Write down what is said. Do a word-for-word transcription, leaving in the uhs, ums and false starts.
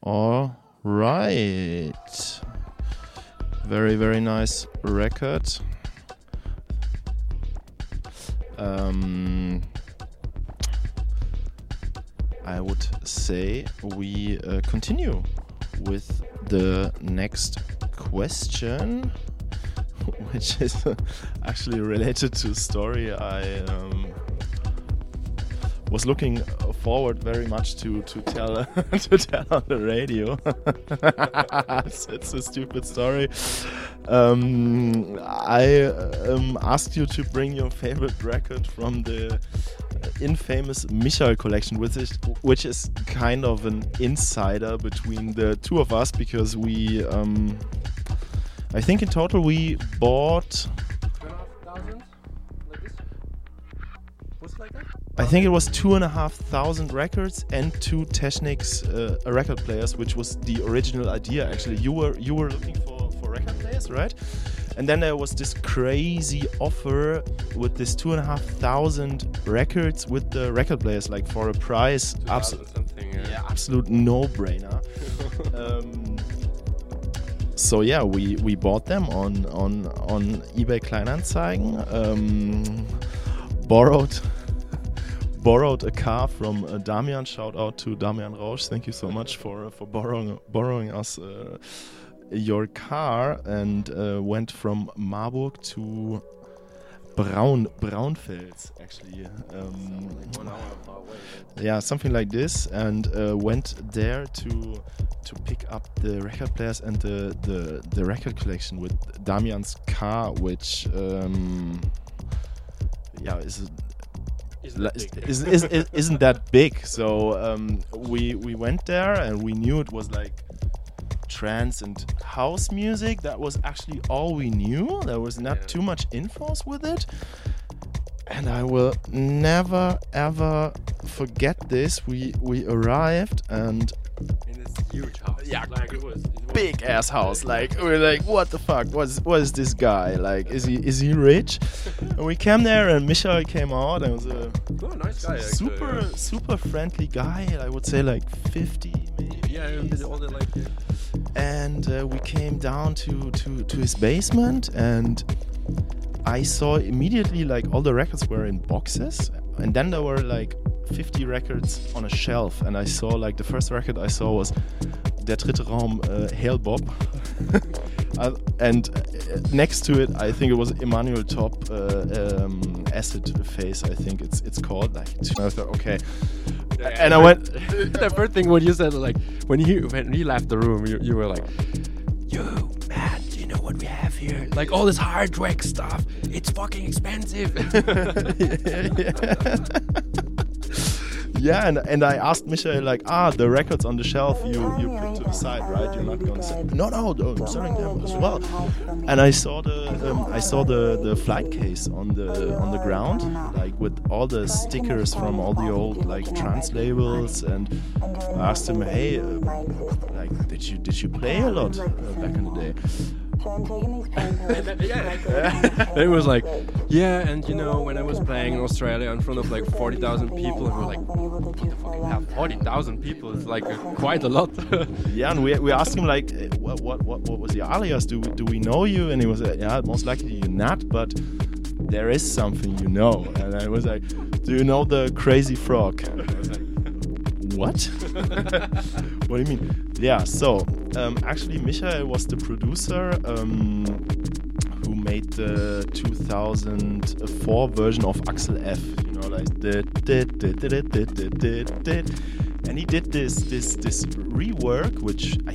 All right. Very, very nice record. Um, I would say we uh, continue with the next question, which is uh, actually related to a story I um, was looking forward very much to to tell uh, to tell on the radio. it's, it's a stupid story. Um, I um, asked you to bring your favorite record from the infamous Michael collection, which is which is kind of an insider between the two of us, because we, um, I think in total we bought. I think it was two and a half thousand records and two Technics uh, record players, which was the original idea. Actually, you were you were looking for, for record players, right? And then there was this crazy offer with this two and a half thousand records with the record players, like for a price, absolute, yeah. yeah, absolute no-brainer. um, so yeah, we, we bought them on on on eBay Kleinanzeigen. Um, borrowed. Borrowed a car from uh, Damian. Shout out to Damian Rausch. Thank you so much for uh, for borrowing borrowing us uh, your car, and uh, went from Marburg to Braun Braunfels actually. Um, One hour far away. yeah, something like this, and uh, went there to to pick up the record players and the the, the record collection with Damian's car, which um, yeah is. A, Isn't, Is, is, is, isn't that big? So um, we we went there and we knew it was like trance and house music. That was actually all we knew. There was not Yeah. too much infos with it. And I will never ever forget this. We we arrived and in this huge house. Yeah, like it was, it was big ass house. Like we were like, what the fuck? What is what is this guy? Like, is he is he rich? And we came there and Michael came out and was a Oh, nice guy. Actually, super yeah. super friendly guy. I would say like fifty maybe. Yeah, a bit older, like. Yeah. And uh, we came down to, to, to his basement, and I saw immediately like all the records were in boxes, and then there were like fifty records on a shelf, and I saw like the first record I saw was Der dritte Raum, uh, Hail Bob. uh, and uh, next to it I think it was Emmanuel Top, uh, um, Acid Face, I think it's it's called. Like, I thought, okay. Yeah, And I went. The first thing when you said, like, when he when he left the room, you, you were like, "Yo, man, do you know what we have here? Like all this hard wax stuff. It's fucking expensive." yeah, yeah. Yeah, and, and I asked Michael, like, ah, the records on the shelf you, you put to the side, right? You're not going to say, no, no, no, I'm selling them as well. And I saw the um, I saw the, the flight case on the on the ground, like with all the stickers from all the old like trance labels, and I asked him, hey, uh, like, did you did you play a lot uh, back in the day? Yeah. It was like, yeah, and you know, when I was playing in Australia in front of like forty thousand people, and we were like, what the fuck, yeah, forty thousand people is like uh, quite a lot. Yeah, and we we asked him like, eh, what what what, what was your alias? Do do we know you? And he was like, yeah, most likely you're not, but there is something you know. And I was like, do you know the Crazy Frog? And I was like, what? What do you mean? Yeah, so um, actually Michael was the producer um, who made the two thousand four version of Axel F. You know, like did did did did did did did did. And he did this this this rework, which I